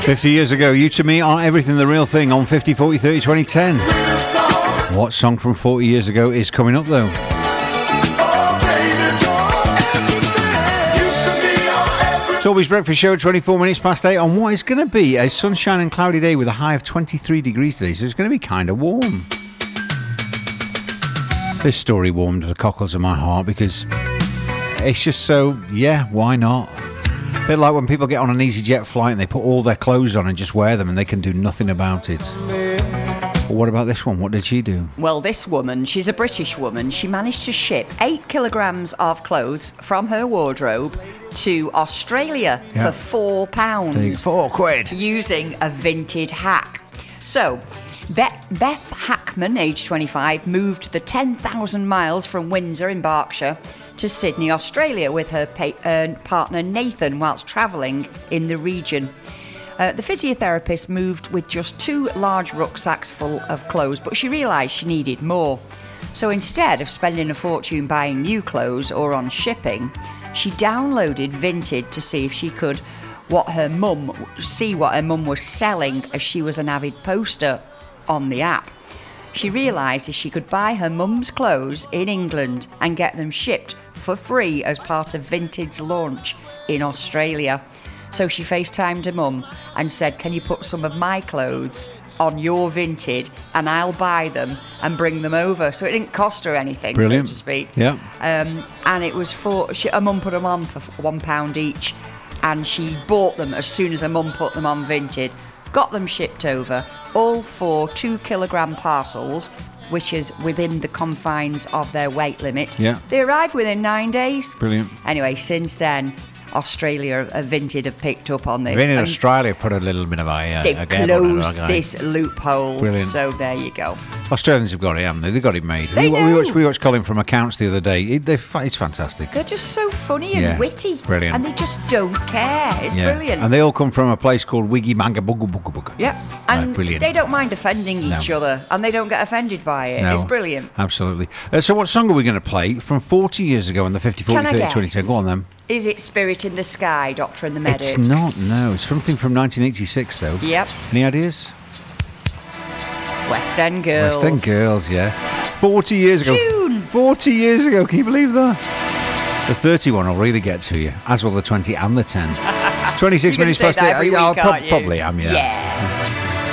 50 years ago, You to Me Are Everything the Real Thing on 50, 40, 30, 2010. What song from 40 years ago is coming up, though? Toby's Breakfast Show, 24 minutes past 8 on what is going to be a sunshine and cloudy day with a high of 23 degrees today, so it's going to be kind of warm. This story warmed the cockles of my heart because it's just so, yeah, why not? A bit like when people get on an EasyJet flight and they put all their clothes on and just wear them and they can do nothing about it. But what about this one? What did she do? Well, this woman, she's a British woman. She managed to ship 8 kilograms of clothes from her wardrobe to Australia for £4. £4. Using a vintage hack. So, Beth Hackman, aged 25, moved the 10,000 miles from Windsor in Berkshire to Sydney, Australia, with her partner Nathan whilst travelling in the region. The physiotherapist moved with just 2 large rucksacks full of clothes, but she realised she needed more. So instead of spending a fortune buying new clothes or on shipping, she downloaded Vinted to see if she could what her mum was selling, as she was an avid poster on the app. She realised if she could buy her mum's clothes in England and get them shipped for free as part of Vinted's launch in Australia. So she FaceTimed her mum and said, can you put some of my clothes on your Vinted and I'll buy them and bring them over. So it didn't cost her anything, Brilliant. so to speak. Yeah. And it was her mum put them on for £1 each, and she bought them as soon as her mum put them on Vinted, got them shipped over, all 4 2-kilogram parcels, which is within the confines of their weight limit. Yeah. They arrived within 9 days. Brilliant. Anyway, since then, Australia, Vinted have picked up on this. In Australia, put a little bit of they've closed this loophole. Brilliant. So there you go. Australians have got it, haven't they? They've got it made. We watched Colin from Accounts the other day. It's fantastic. They're just so funny and witty. Brilliant. And they just don't care. It's brilliant. And they all come from a place called Wiggy Manga Bugga Bugga Bugga. Yep. And brilliant. They don't mind offending each other, and they don't get offended by it. No, it's brilliant. Absolutely. So what song are we going to play from 40 years ago on the 50, 40, 30, 2010? Go on then. Is it Spirit in the Sky, Doctor and the Medics? It's not, no. It's something from 1986, though. Yep. Any ideas? West End Girls. West End Girls, yeah. 40 years ago. June. 40 years ago, can you believe that? The 31 will really get to you, as will the 20 and the 10. 26 minutes past 8. Probably am, yeah.